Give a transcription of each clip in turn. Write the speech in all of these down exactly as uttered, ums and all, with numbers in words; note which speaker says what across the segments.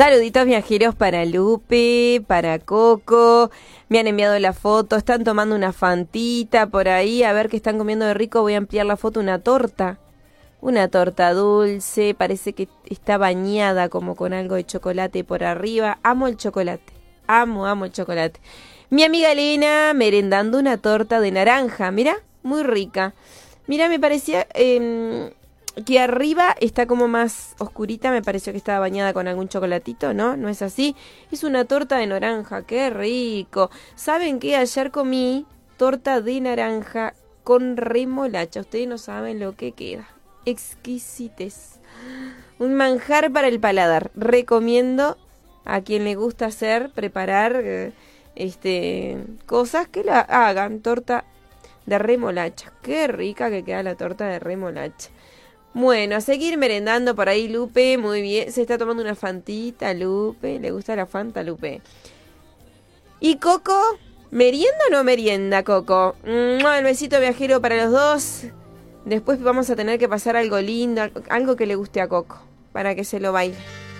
Speaker 1: Saluditos viajeros para Lupe, para Coco. Me han enviado la foto, están tomando una fantita por ahí, a ver qué están comiendo de rico. Voy a ampliar la foto, una torta. Una torta dulce, parece que está bañada como con algo de chocolate por arriba. Amo el chocolate, amo, amo el chocolate. Mi amiga Elena merendando una torta de naranja, mira, muy rica. Mira, me parecía eh, que arriba está como más oscurita, me pareció que estaba bañada con algún chocolatito, ¿no? No es así, es una torta de naranja, qué rico. ¿Saben qué? Ayer comí torta de naranja con remolacha, ustedes no saben lo que queda. Exquisites, un manjar para el paladar. Recomiendo a quien le gusta hacer, preparar eh, este cosas que la hagan. Torta de remolacha, qué rica que queda la torta de remolacha. Bueno, a seguir merendando por ahí Lupe, muy bien, se está tomando una fantita Lupe, le gusta la fanta Lupe. ¿Y Coco? ¿Merienda o no merienda, Coco? ¡Mua! El besito viajero para los dos. Después vamos a tener que pasar algo lindo, algo que le guste a Coco, para que se lo baile.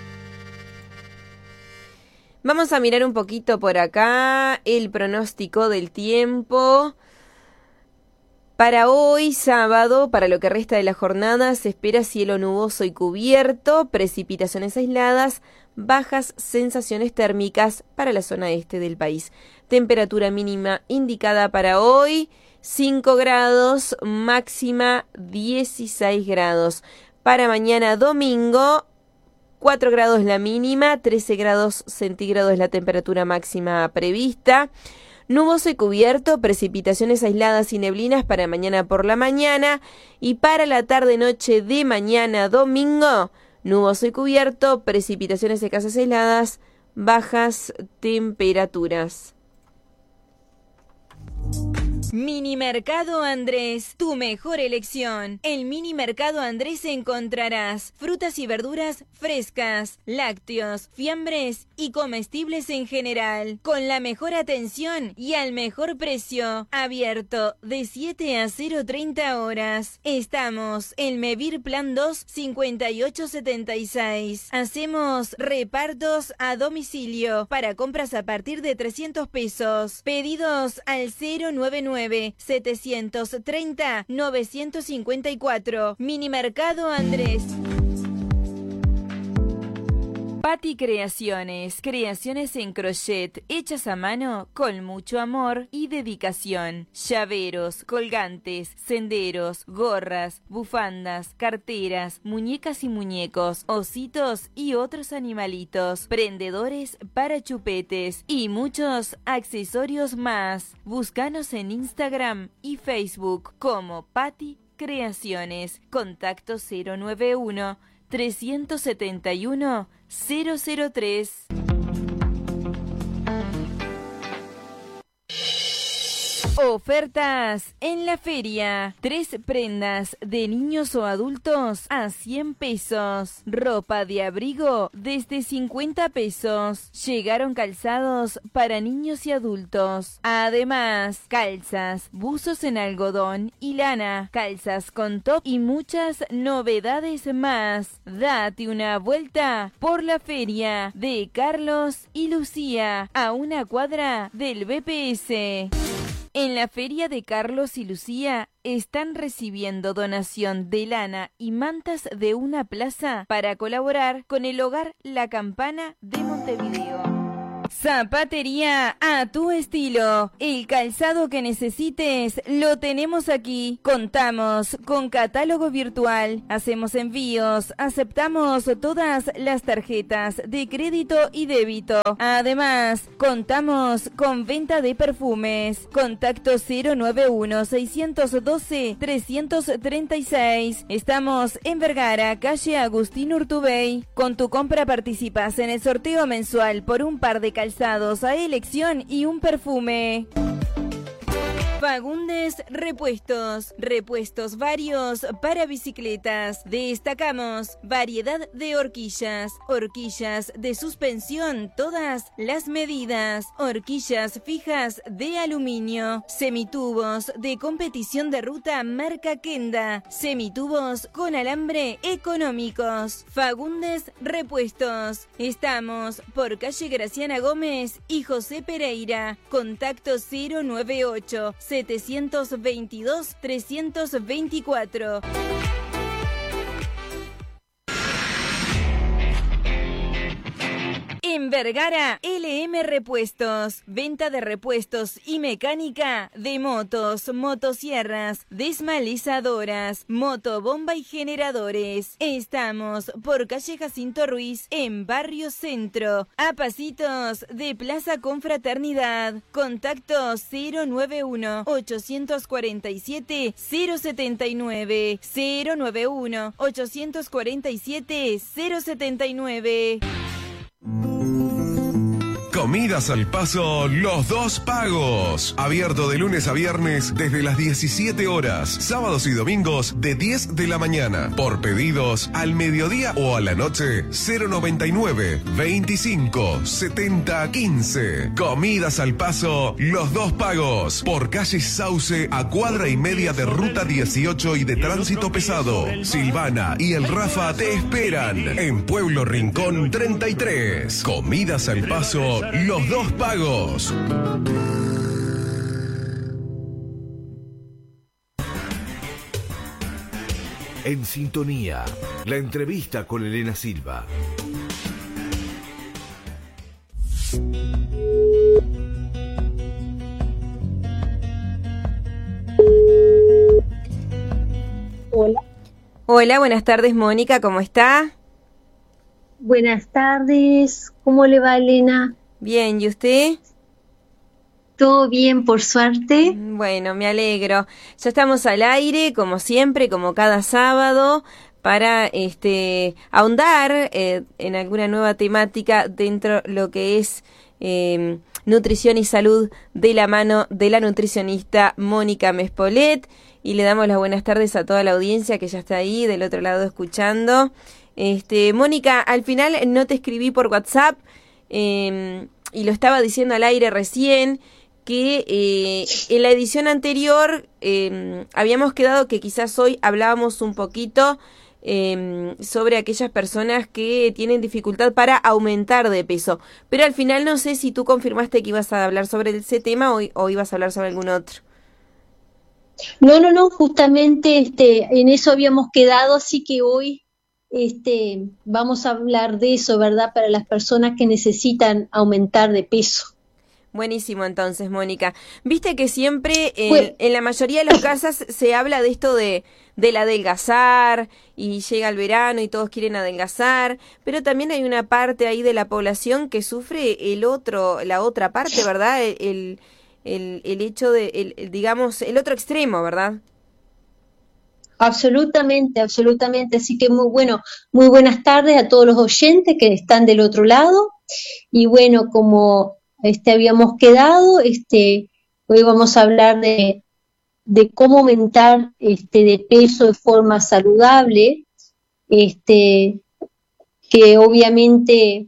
Speaker 1: Vamos a mirar un poquito por acá el pronóstico del tiempo. Para hoy, sábado, para lo que resta de la jornada, se espera cielo nuboso y cubierto, precipitaciones aisladas, bajas sensaciones térmicas para la zona este del país. Temperatura mínima indicada para hoy, cinco grados, máxima dieciséis grados. Para mañana domingo, cuatro grados la mínima, trece grados centígrados la temperatura máxima prevista. Nuboso y cubierto, precipitaciones aisladas y neblinas para mañana por la mañana. Y para la tarde-noche de mañana domingo, nuboso y cubierto, precipitaciones escasas aisladas, bajas temperaturas.
Speaker 2: Mini Mercado Andrés, tu mejor elección. En Mini Mercado Andrés encontrarás frutas y verduras frescas, lácteos, fiambres y comestibles en general, con la mejor atención y al mejor precio. Abierto de siete a cero treinta horas. Estamos en Mevir Plan dos, cincuenta y ocho setenta y seis. Hacemos repartos a domicilio para compras a partir de trescientos pesos. Pedidos al cero nueve nueve setecientos treinta novecientos cincuenta y cuatro. Mini Mercado Andrés. Pati Creaciones, creaciones en crochet, hechas a mano con mucho amor y dedicación. Llaveros, colgantes, senderos, gorras, bufandas, carteras, muñecas y muñecos, ositos y otros animalitos, prendedores para chupetes y muchos accesorios más. Búscanos en Instagram y Facebook como Pati Creaciones. Contacto cero nueve uno trescientos setenta y uno cero cero tres. Ofertas en la feria. Tres prendas de niños o adultos a cien pesos. Ropa de abrigo desde cincuenta pesos. Llegaron calzados para niños y adultos. Además, calzas, buzos en algodón y lana, calzas con top y muchas novedades más. Date una vuelta por la feria de Carlos y Lucía a una cuadra del B P S. En la feria de Carlos y Lucía están recibiendo donación de lana y mantas de una plaza para colaborar con el hogar La Campana de Montevideo. Zapatería a tu estilo. El calzado que necesites lo tenemos aquí. Contamos con catálogo virtual. Hacemos envíos. Aceptamos todas las tarjetas de crédito y débito. Además, contamos con venta de perfumes. Contacto cero nueve uno seiscientos doce trescientos treinta y seis. Estamos en Vergara, calle Agustín Urtubey. Con tu compra participas en el sorteo mensual por un par de calzados a elección y un perfume. Fagundes Repuestos. Repuestos varios para bicicletas. Destacamos variedad de horquillas. Horquillas de suspensión, todas las medidas. Horquillas fijas de aluminio. Semitubos de competición de ruta marca Kenda. Semitubos con alambre económicos. Fagundes Repuestos. Estamos por calle Graciana Gómez y José Pereira. Contacto cero nueve ocho, setecientos veintidós, trescientos veinticuatro. En Vergara, L M Repuestos. Venta de repuestos y mecánica de motos, motosierras, desmalizadoras, motobomba y generadores. Estamos por calle Jacinto Ruiz, en Barrio Centro, a pasitos de Plaza Confraternidad. Contacto cero nueve uno, ochocientos cuarenta y siete, cero setenta y nueve. cero nueve uno, ochocientos cuarenta y siete, cero setenta y nueve.
Speaker 3: Comidas al Paso, los dos pagos. Abierto de lunes a viernes desde las diecisiete horas. Sábados y domingos de diez de la mañana. Por pedidos al mediodía o a la noche, cero noventa y nueve, veinticinco, setenta, quince. Comidas al Paso, los dos pagos. Por calle Sauce, a cuadra y media de Ruta dieciocho y de Tránsito Pesado. Silvana y el Rafa te esperan. En Pueblo Rincón treinta y tres. Comidas al Paso, los dos pagos.
Speaker 4: En sintonía, la entrevista con Elena Silva.
Speaker 5: Hola.
Speaker 1: Hola, buenas tardes, Mónica, ¿cómo está?
Speaker 5: Buenas tardes, ¿cómo le va, Elena?
Speaker 1: Bien, ¿y usted?
Speaker 5: Todo bien, por suerte.
Speaker 1: Bueno, me alegro. Ya estamos al aire, como siempre, como cada sábado, para este ahondar eh, en alguna nueva temática dentro de lo que es eh, nutrición y salud, de la mano de la nutricionista Mónica Mespolet. Y le damos las buenas tardes a toda la audiencia que ya está ahí del otro lado escuchando. Este, Mónica, al final no te escribí por WhatsApp, eh, y lo estaba diciendo al aire recién, que eh, en la edición anterior eh, habíamos quedado que quizás hoy hablábamos un poquito eh, sobre aquellas personas que tienen dificultad para aumentar de peso, pero al final no sé si tú confirmaste que ibas a hablar sobre ese tema o, o ibas a hablar sobre algún otro.
Speaker 5: No, no, no, justamente este, en eso habíamos quedado, así que hoy este, vamos a hablar de eso, ¿verdad? Para las personas que necesitan aumentar de peso.
Speaker 1: Buenísimo, entonces, Mónica. Viste que siempre, eh, pues, en la mayoría de los casos, se habla de esto de del adelgazar, y llega el verano y todos quieren adelgazar, pero también hay una parte ahí de la población que sufre el otro, la otra parte, ¿verdad? El, el, el hecho de, el, el, digamos, el otro extremo, ¿verdad?
Speaker 5: Absolutamente, absolutamente. Así que muy bueno, muy buenas tardes a todos los oyentes que están del otro lado. Y bueno, como este habíamos quedado, este hoy vamos a hablar de, de cómo aumentar este de peso de forma saludable, este que obviamente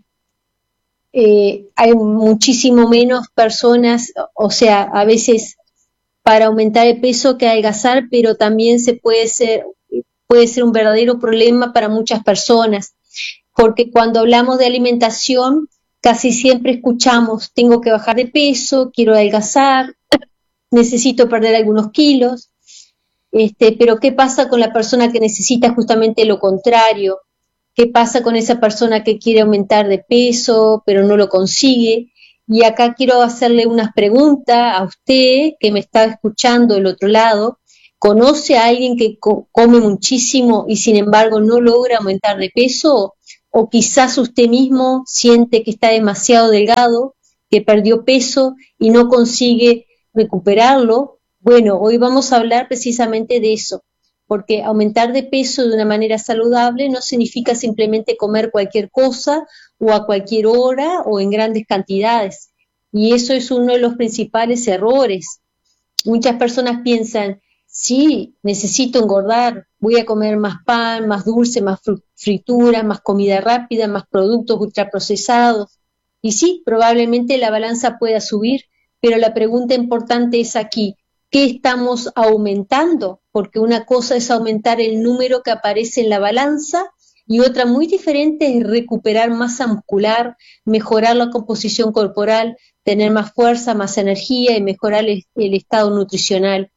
Speaker 5: eh, hay muchísimo menos personas, o sea, a veces para aumentar el peso que adelgazar, pero también se puede ser, puede ser un verdadero problema para muchas personas, porque cuando hablamos de alimentación, casi siempre escuchamos, tengo que bajar de peso, quiero adelgazar, necesito perder algunos kilos, este, pero ¿qué pasa con la persona que necesita justamente lo contrario? ¿Qué pasa con esa persona que quiere aumentar de peso, pero no lo consigue? Y acá quiero hacerle unas preguntas a usted que me está escuchando del otro lado. ¿Conoce a alguien que co- come muchísimo y sin embargo no logra aumentar de peso? ¿O quizás usted mismo siente que está demasiado delgado, que perdió peso y no consigue recuperarlo? Bueno, hoy vamos a hablar precisamente de eso, porque aumentar de peso de una manera saludable no significa simplemente comer cualquier cosa o a cualquier hora o en grandes cantidades. Y eso es uno de los principales errores. Muchas personas piensan, sí, necesito engordar, voy a comer más pan, más dulce, más fritura, más comida rápida, más productos ultraprocesados. Y sí, probablemente la balanza pueda subir, pero la pregunta importante es aquí, ¿qué estamos aumentando? Porque una cosa es aumentar el número que aparece en la balanza y otra muy diferente es recuperar masa muscular, mejorar la composición corporal, tener más fuerza, más energía y mejorar el, el estado nutricional.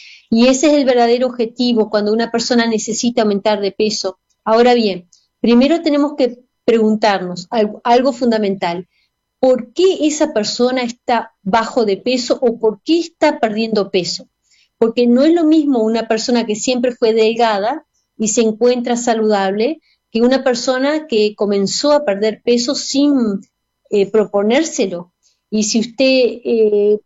Speaker 5: Y ese es el verdadero objetivo cuando una persona necesita aumentar de peso. Ahora bien, primero tenemos que preguntarnos algo, algo fundamental. ¿Por qué esa persona está bajo de peso o por qué está perdiendo peso? Porque no es lo mismo una persona que siempre fue delgada y se encuentra saludable que una persona que comenzó a perder peso sin eh, proponérselo. Y si usted, eh,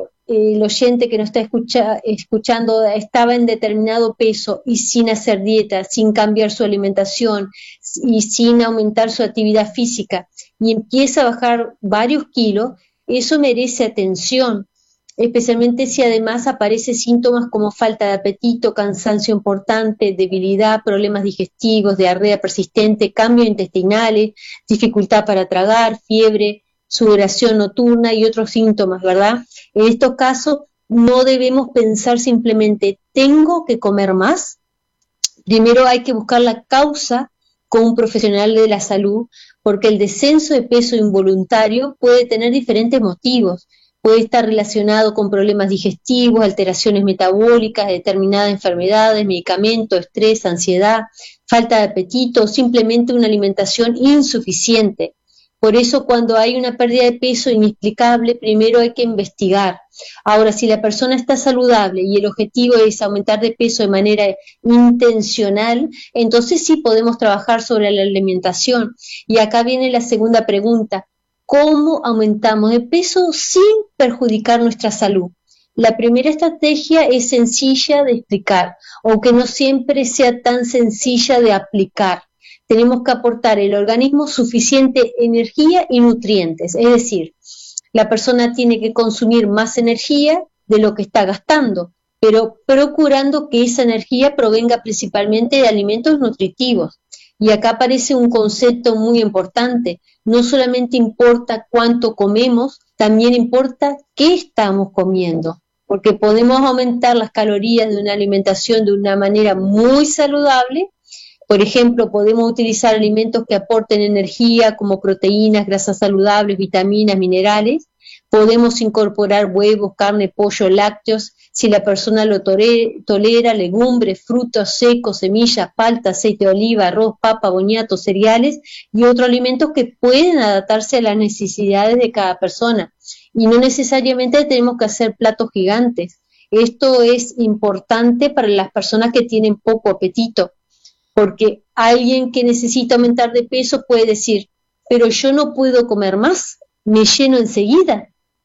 Speaker 5: el oyente que nos está escucha, escuchando, estaba en determinado peso y sin hacer dieta, sin cambiar su alimentación y sin aumentar su actividad física, y empieza a bajar varios kilos, eso merece atención, especialmente si además aparecen síntomas como falta de apetito, cansancio importante, debilidad, problemas digestivos, diarrea persistente, cambios intestinales, dificultad para tragar, fiebre, sudoración nocturna y otros síntomas, ¿verdad? En estos casos no debemos pensar simplemente, ¿tengo que comer más? Primero hay que buscar la causa con un profesional de la salud, porque el descenso de peso involuntario puede tener diferentes motivos. Puede estar relacionado con problemas digestivos, alteraciones metabólicas, determinadas enfermedades, medicamentos, estrés, ansiedad, falta de apetito o simplemente una alimentación insuficiente. Por eso cuando hay una pérdida de peso inexplicable, primero hay que investigar. Ahora, si la persona está saludable y el objetivo es aumentar de peso de manera intencional, entonces sí podemos trabajar sobre la alimentación. Y acá viene la segunda pregunta. ¿Cómo aumentamos de peso sin perjudicar nuestra salud? La primera estrategia es sencilla de explicar, aunque no siempre sea tan sencilla de aplicar. Tenemos que aportar al organismo suficiente energía y nutrientes, es decir, la persona tiene que consumir más energía de lo que está gastando, pero procurando que esa energía provenga principalmente de alimentos nutritivos. Y acá aparece un concepto muy importante, no solamente importa cuánto comemos, también importa qué estamos comiendo, porque podemos aumentar las calorías de una alimentación de una manera muy saludable. Por ejemplo, podemos utilizar alimentos que aporten energía como proteínas, grasas saludables, vitaminas, minerales. Podemos incorporar huevos, carne, pollo, lácteos, si la persona lo tolera, tolera legumbres, frutos secos, semillas, palta, aceite de oliva, arroz, papa, boniato, cereales y otros alimentos que pueden adaptarse a las necesidades de cada persona. Y no necesariamente tenemos que hacer platos gigantes. Esto es importante para las personas que tienen poco apetito, porque alguien que necesita aumentar de peso puede decir, pero yo no puedo comer más, me lleno enseguida.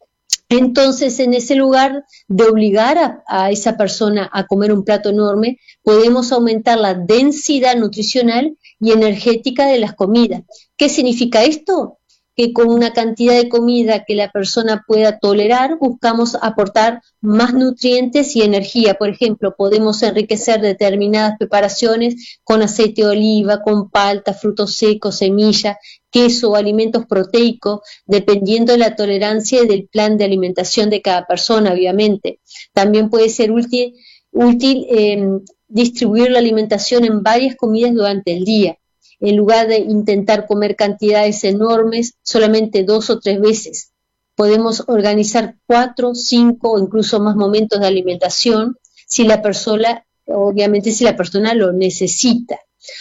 Speaker 5: Entonces, en ese lugar de obligar a, a esa persona a comer un plato enorme, podemos aumentar la densidad nutricional y energética de las comidas. ¿Qué significa esto? Que con una cantidad de comida que la persona pueda tolerar, buscamos aportar más nutrientes y energía. Por ejemplo, podemos enriquecer determinadas preparaciones con aceite de oliva, con palta, frutos secos, semillas, queso o alimentos proteicos, dependiendo de la tolerancia y del plan de alimentación de cada persona, obviamente. También puede ser útil, útil eh, distribuir la alimentación en varias comidas durante el día, en lugar de intentar comer cantidades enormes solamente dos o tres veces. Podemos organizar cuatro, cinco o incluso más momentos de alimentación si la persona, obviamente si la persona lo necesita.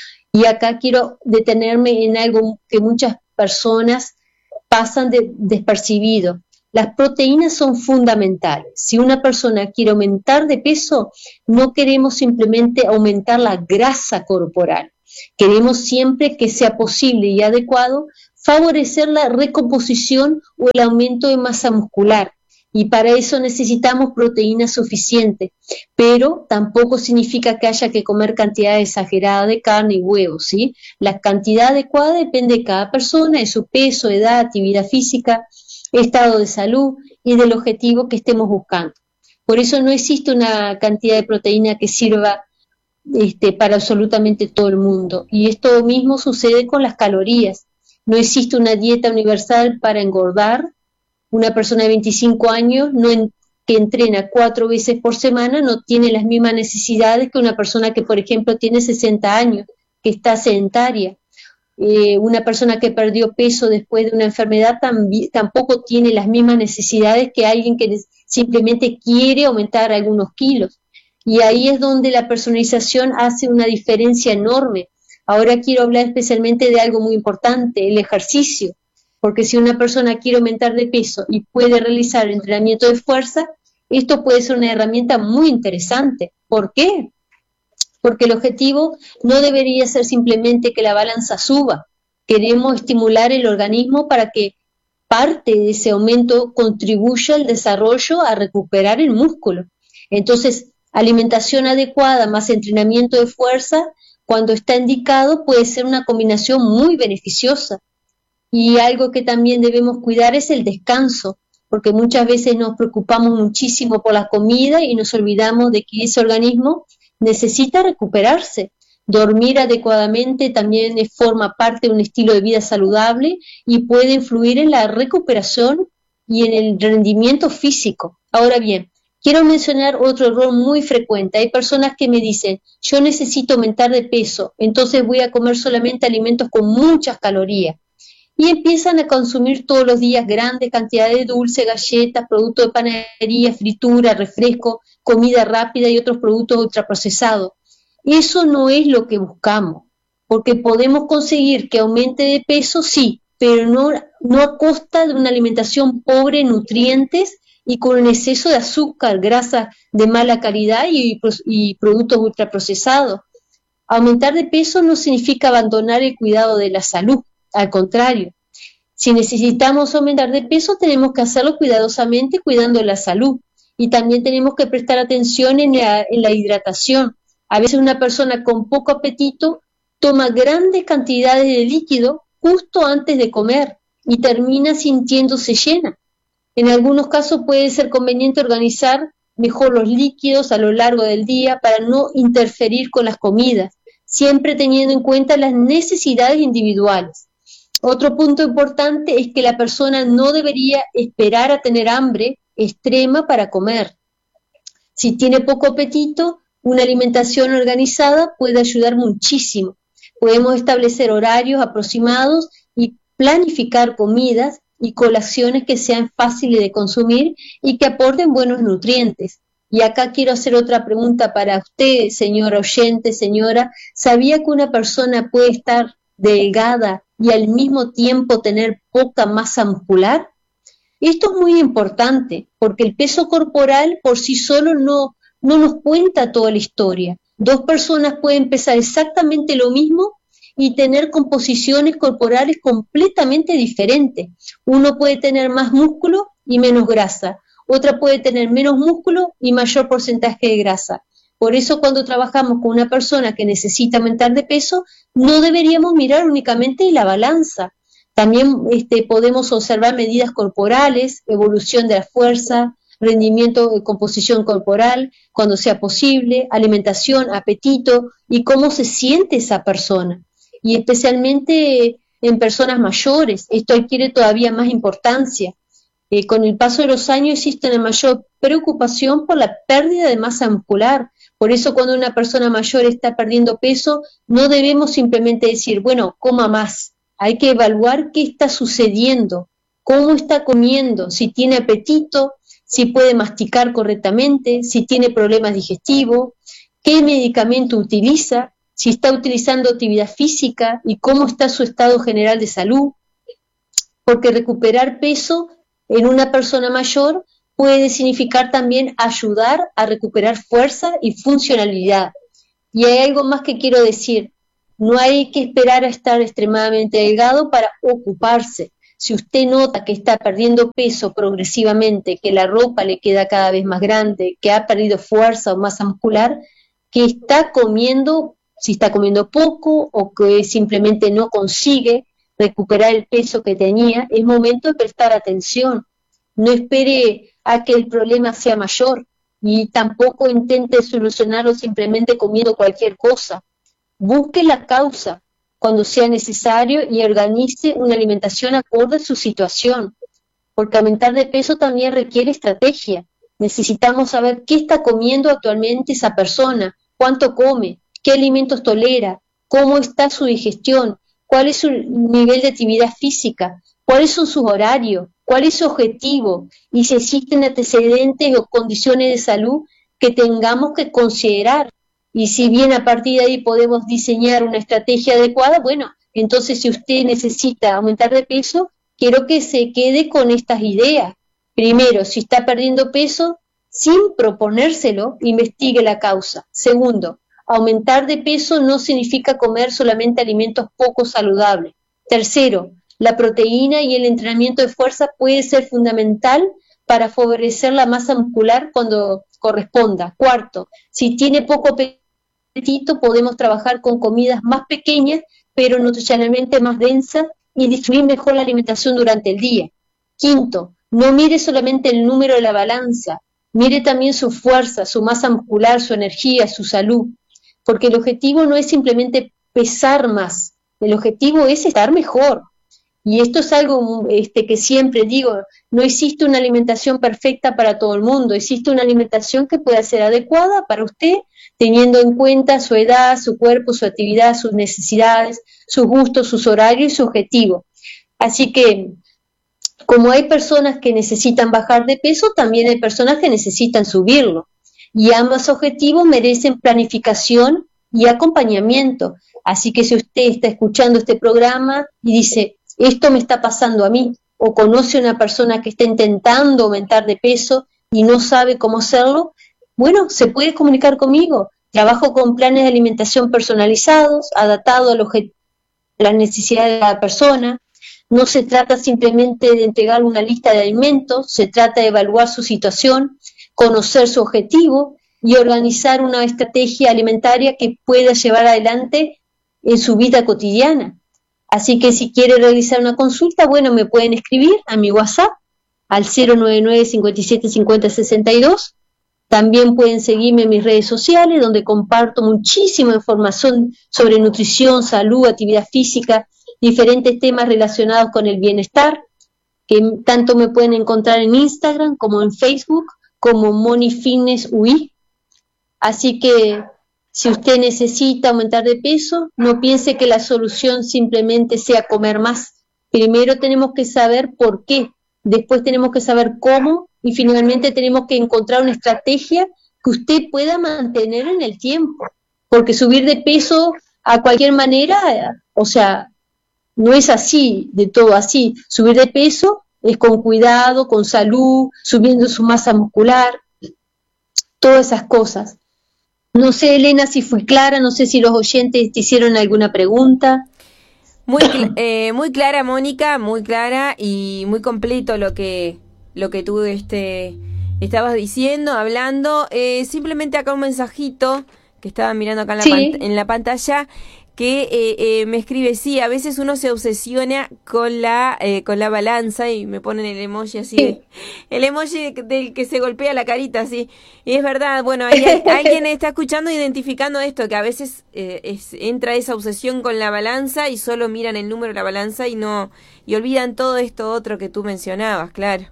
Speaker 5: Y acá quiero detenerme en algo que muchas personas pasan de, despercibido. Las proteínas son fundamentales. Si una persona quiere aumentar de peso, no queremos simplemente aumentar la grasa corporal. Queremos siempre que sea posible y adecuado favorecer la recomposición o el aumento de masa muscular. Y para eso necesitamos proteínas suficientes, pero tampoco significa que haya que comer cantidad exagerada de carne y huevos, ¿sí? La cantidad adecuada depende de cada persona, de su peso, edad, actividad física, estado de salud y del objetivo que estemos buscando. Por eso no existe una cantidad de proteína que sirva este, para absolutamente todo el mundo. Y esto mismo sucede con las calorías. No existe una dieta universal para engordar. Una persona de veinticinco años no en, que entrena cuatro veces por semana no tiene las mismas necesidades que una persona que, por ejemplo, tiene sesenta años, que está sedentaria. Eh, una persona que perdió peso después de una enfermedad tambi- tampoco tiene las mismas necesidades que alguien que simplemente quiere aumentar algunos kilos. Y ahí es donde la personalización hace una diferencia enorme. Ahora quiero hablar especialmente de algo muy importante, el ejercicio. Porque si una persona quiere aumentar de peso y puede realizar entrenamiento de fuerza, esto puede ser una herramienta muy interesante. ¿Por qué? Porque el objetivo no debería ser simplemente que la balanza suba. Queremos estimular el organismo para que parte de ese aumento contribuya al desarrollo, a recuperar el músculo. Entonces, alimentación adecuada más entrenamiento de fuerza, cuando está indicado, puede ser una combinación muy beneficiosa. Y algo que también debemos cuidar es el descanso, porque muchas veces nos preocupamos muchísimo por la comida y nos olvidamos de que ese organismo necesita recuperarse. Dormir adecuadamente también forma parte de un estilo de vida saludable y puede influir en la recuperación y en el rendimiento físico. Ahora bien, quiero mencionar otro error muy frecuente. Hay personas que me dicen, yo necesito aumentar de peso, entonces voy a comer solamente alimentos con muchas calorías. Y empiezan a consumir todos los días grandes cantidades de dulce, galletas, productos de panadería, fritura, refresco, comida rápida y otros productos ultraprocesados. Eso no es lo que buscamos, porque podemos conseguir que aumente de peso, sí, pero no, no a costa de una alimentación pobre en nutrientes y con un exceso de azúcar, grasa de mala calidad y, y productos ultraprocesados. Aumentar de peso no significa abandonar el cuidado de la salud. Al contrario, si necesitamos aumentar de peso, tenemos que hacerlo cuidadosamente, cuidando la salud. Y también tenemos que prestar atención en la, en la hidratación. A veces una persona con poco apetito toma grandes cantidades de líquido justo antes de comer y termina sintiéndose llena. En algunos casos puede ser conveniente organizar mejor los líquidos a lo largo del día para no interferir con las comidas, siempre teniendo en cuenta las necesidades individuales. Otro punto importante es que la persona no debería esperar a tener hambre extrema para comer. Si tiene poco apetito, una alimentación organizada puede ayudar muchísimo. Podemos establecer horarios aproximados y planificar comidas y colaciones que sean fáciles de consumir y que aporten buenos nutrientes. Y acá quiero hacer otra pregunta para usted, señora oyente, señora. ¿Sabía que una persona puede estar delgada y al mismo tiempo tener poca masa muscular? Esto es muy importante porque el peso corporal por sí solo no, no nos cuenta toda la historia. Dos personas pueden pesar exactamente lo mismo y tener composiciones corporales completamente diferentes. Uno puede tener más músculo y menos grasa, otra puede tener menos músculo y mayor porcentaje de grasa. Por eso cuando trabajamos con una persona que necesita aumentar de peso, no deberíamos mirar únicamente la balanza. También este, podemos observar medidas corporales, evolución de la fuerza, rendimiento de composición corporal, cuando sea posible, alimentación, apetito y cómo se siente esa persona. Y especialmente en personas mayores, esto adquiere todavía más importancia. Eh, con el paso de los años existe una mayor preocupación por la pérdida de masa muscular. Por eso cuando una persona mayor está perdiendo peso, no debemos simplemente decir, bueno, coma más. Hay que evaluar qué está sucediendo, cómo está comiendo, si tiene apetito, si puede masticar correctamente, si tiene problemas digestivos, qué medicamento utiliza, si está utilizando actividad física y cómo está su estado general de salud. Porque recuperar peso en una persona mayor puede significar también ayudar a recuperar fuerza y funcionalidad. Y hay algo más que quiero decir, no hay que esperar a estar extremadamente delgado para ocuparse. Si usted nota que está perdiendo peso progresivamente, que la ropa le queda cada vez más grande, que ha perdido fuerza o masa muscular, que está comiendo, si está comiendo poco o que simplemente no consigue recuperar el peso que tenía, es momento de prestar atención. No espere a que el problema sea mayor. y tampoco intente solucionarlo simplemente comiendo cualquier cosa. Busque la causa cuando sea necesario y organice una alimentación acorde a su situación, porque aumentar de peso también requiere estrategia. Necesitamos saber qué está comiendo actualmente esa persona, cuánto come, qué alimentos tolera, cómo está su digestión, cuál es su nivel de actividad física, cuáles son sus horarios, cuál es su objetivo y si existen antecedentes o condiciones de salud que tengamos que considerar. Y si bien a partir de ahí podemos diseñar una estrategia adecuada, bueno, entonces si usted necesita aumentar de peso, quiero que se quede con estas ideas. Primero, si está perdiendo peso, sin proponérselo, investigue la causa. Segundo, aumentar de peso no significa comer solamente alimentos poco saludables. Tercero, la proteína y el entrenamiento de fuerza puede ser fundamental para favorecer la masa muscular cuando corresponda. Cuarto, si tiene poco apetito, podemos trabajar con comidas más pequeñas, pero nutricionalmente más densas y distribuir mejor la alimentación durante el día. Quinto, no mire solamente el número de la balanza, mire también su fuerza, su masa muscular, su energía, su salud, porque el objetivo no es simplemente pesar más, el objetivo es estar mejor. Y esto es algo este, que siempre digo, no existe una alimentación perfecta para todo el mundo, existe una alimentación que pueda ser adecuada para usted, teniendo en cuenta su edad, su cuerpo, su actividad, sus necesidades, sus gustos, sus horarios y su objetivo. Así que, como hay personas que necesitan bajar de peso, también hay personas que necesitan subirlo. Y ambos objetivos merecen planificación y acompañamiento. Así que si usted está escuchando este programa y dice, esto me está pasando a mí, o conoce a una persona que está intentando aumentar de peso y no sabe cómo hacerlo, bueno, se puede comunicar conmigo. Trabajo con planes de alimentación personalizados, adaptados a, los, a las necesidades de la persona. No se trata simplemente de entregar una lista de alimentos, se trata de evaluar su situación, conocer su objetivo y organizar una estrategia alimentaria que pueda llevar adelante en su vida cotidiana. Así que si quiere realizar una consulta, bueno, me pueden escribir a mi WhatsApp al cero nueve nueve, cincuenta y siete, cincuenta, sesenta y dos. También pueden seguirme en mis redes sociales, donde comparto muchísima información sobre nutrición, salud, actividad física, diferentes temas relacionados con el bienestar, que tanto me pueden encontrar en Instagram como en Facebook, como Moni Fitness U I. Así que si usted necesita aumentar de peso, no piense que la solución simplemente sea comer más. Primero tenemos que saber por qué, después tenemos que saber cómo y finalmente tenemos que encontrar una estrategia que usted pueda mantener en el tiempo. Porque subir de peso a cualquier manera, o sea, no es así, de todo así. Subir de peso es con cuidado, con salud, subiendo su masa muscular, todas esas cosas. No sé, Elena, si fui clara, no sé si los oyentes te hicieron alguna pregunta.
Speaker 1: Muy, cl- eh, muy clara, Mónica, muy clara y muy completo lo que lo que tú este estabas diciendo, hablando. Eh, simplemente acá un mensajito que estaba mirando acá en la, sí. pant- en la pantalla que eh, eh, me escribe, sí, a veces uno se obsesiona con la eh, con la balanza y me ponen el emoji así, sí. de, el emoji del que se golpea la carita así, y es verdad, bueno, hay, hay, alguien está escuchando e identificando esto, que a veces eh, es, entra esa obsesión con la balanza y solo miran el número de la balanza y no y olvidan todo esto otro que tú mencionabas, claro.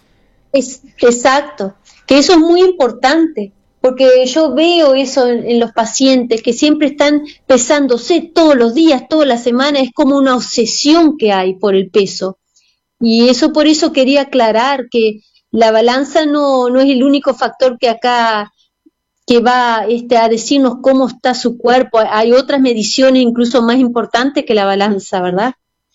Speaker 5: Es, exacto, que eso es muy importante. Porque yo veo eso en, en los pacientes que siempre están pesándose todos los días, toda la semana, es como una obsesión que hay por el peso. Y eso por eso quería aclarar que la balanza no, no es el único factor que acá que va este, a decirnos cómo está su cuerpo. Hay otras mediciones incluso más importantes que la balanza, ¿verdad?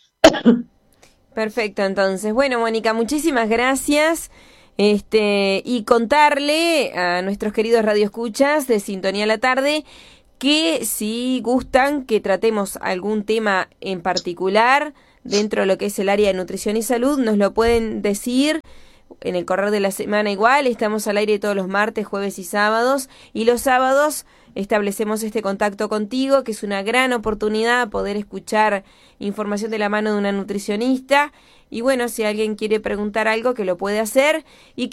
Speaker 1: Perfecto, entonces. Bueno, Mónica, muchísimas gracias. Este, y contarle a nuestros queridos radioescuchas de Sintonía a la Tarde que si gustan que tratemos algún tema en particular dentro de lo que es el área de nutrición y salud, nos lo pueden decir en el correr de la semana igual. Estamos al aire todos los martes, jueves y sábados, y los sábados establecemos este contacto contigo, que es una gran oportunidad poder escuchar información de la mano de una nutricionista. Y bueno, si alguien quiere preguntar algo, que lo puede hacer y que